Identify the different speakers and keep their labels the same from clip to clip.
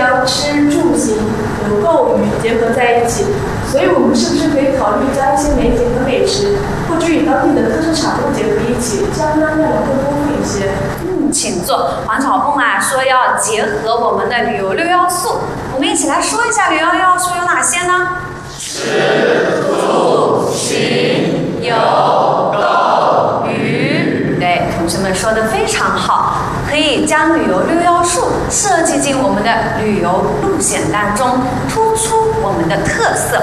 Speaker 1: 将吃住行、游购娱结合在一起，所以我们是不是可以考虑将一些美景和美食，或者与当地的特色产物结合一起，这样让内容更丰富一些？
Speaker 2: 请坐。黄小凤啊，说要结合我们的旅游6要素，我们一起来说一下旅游6要素有哪些呢？吃、住、行、游、购、娱。对，同学们说的非常好，可以将旅游6要素设计进我们的旅游路线当中，突出我们的特色。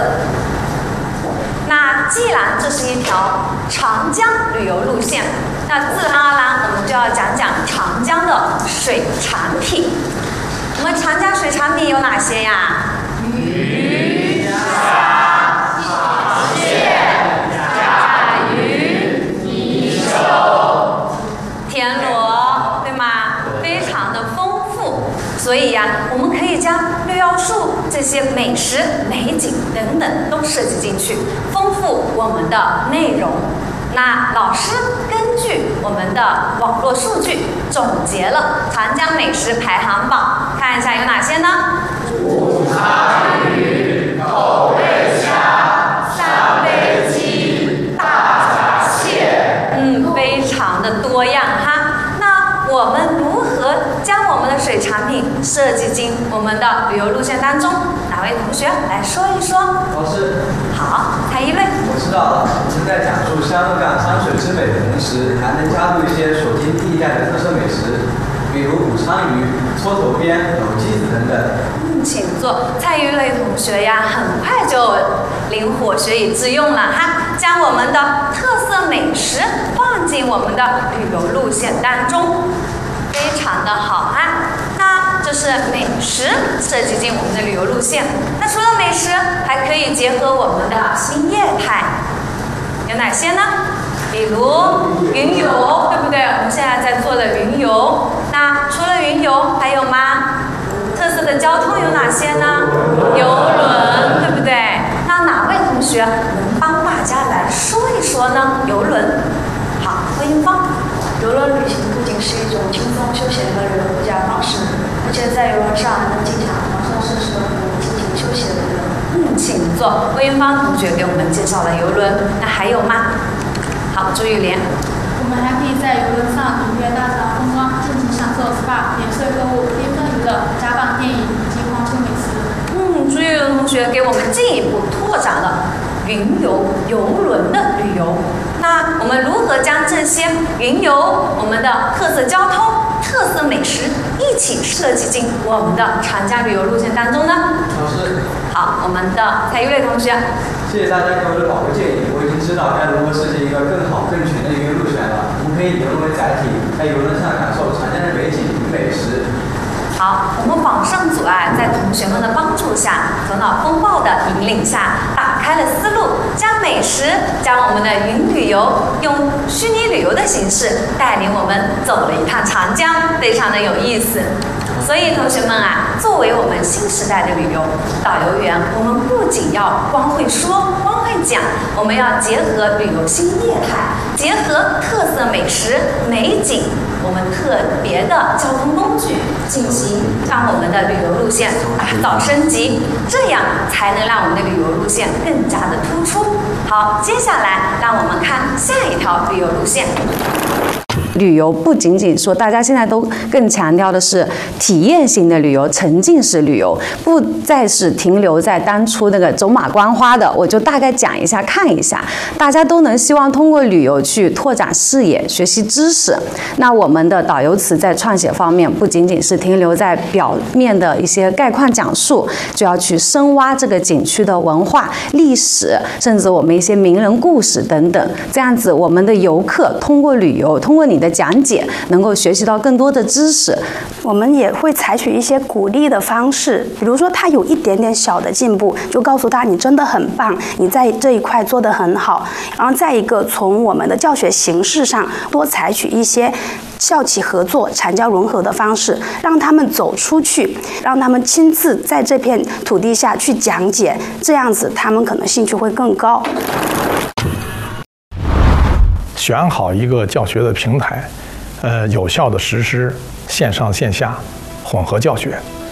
Speaker 2: 那既然这是一条长江旅游路线，那自然而然我们就要讲讲长江的水产品。我们长江水产品有哪些呀？鱼、虾、螃蟹、甲鱼、泥鳅、田螺，对吗？非常的丰富。所以呀，我们可以将6要素这些美食、美景等等都设计进去，丰富我们的内容。那老师根据我们的网络数据总结了长江美食排行榜，看一下有哪些呢？午餐鱼、口味虾、三杯鸡、大闸蟹，非常的多样哈。那我们如何将我们的水产品设计进我们的旅游路线当中？哪位同学来说一说？
Speaker 3: 老师。
Speaker 2: 好，蔡一瑞。
Speaker 3: 我知道了，我们在讲述香港山水之美的同时，还能加入一些所经地带的特色美食，比如武昌鱼、搓头边、卤鸡子等等。
Speaker 2: 请坐。蔡一瑞同学呀，很快就灵活学以致用了哈，将我们的特色美食放进我们的旅游路线当中，非常的好哈。那这是美食设计进我们的旅游路线。那除了美食，还可以结合我们的新业态，有哪些呢？比如云游，对不对？我们现在在做的云游。那除了云游还有吗？特色的交通有哪些呢？游轮，对不对？那哪位同学能帮大家来说一说呢？游轮。好，魏英芳。
Speaker 4: 游轮旅行不仅是一种轻松休闲的旅游度假方式，而且在游轮上还能尽享皇上盛世的服务，进行休息的娱乐。
Speaker 2: 请坐。魏云芳同学给我们介绍了游轮，那还有吗？好，朱玉莲。
Speaker 5: 我们还可以在游轮上领略大自然风光，尽情享受 SPA、免税购物、缤纷娱乐、家棒电影以及荒丘美食。
Speaker 2: 朱玉莲同学给我们进一步拓展了云游游轮的旅游。那我们如何将这些云游、我们的特色交通、特色美食一起设计进我们的长江旅游路线当中呢？
Speaker 3: 老师。
Speaker 2: 好，我们的蔡一瑞同学。
Speaker 3: 谢谢大家给我的宝贵建议，我已经知道该如何设计一个更好、更全的一个路线了。我们可以以游轮为载体，在游轮上感受长江的美景与美食。
Speaker 2: 好，我们网上组啊，在同学们的帮助下，头脑风暴的引领下，打开了思路，将美食，将我们的云旅游，用虚拟旅游的形式带领我们走了一趟长江，非常的有意思。所以同学们啊，作为我们新时代的旅游导游员，我们不仅要光会说、光会讲，我们要结合旅游新业态，结合特色美食、美景，我们特别的交通工具，进行让我们的旅游路线打造升级，这样才能让我们的旅游路线更加的突出。好，接下来让我们看下一条旅游路线。
Speaker 6: 旅游不仅仅说，大家现在都更强调的是体验型的旅游、沉浸式旅游，不再是停留在当初那个走马观花的。我就大概讲一下、看一下，大家都能希望通过旅游去拓展视野、学习知识。那我们的导游词在创写方面，不仅仅是停留在表面的一些概况讲述，就要去深挖这个景区的文化、历史，甚至我们一些名人故事等等。这样子，我们的游客通过旅游，通过你的讲解，能够学习到更多的知识。
Speaker 7: 我们也会采取一些鼓励的方式，比如说他有一点点小的进步，就告诉他你真的很棒，你在这一块做得很好。然后再一个，从我们的教学形式上多采取一些校企合作、产教融合的方式，让他们走出去，让他们亲自在这片土地下去讲解，这样子他们可能兴趣会更高。
Speaker 8: 选好一个教学的平台，有效的实施线上线下混合教学，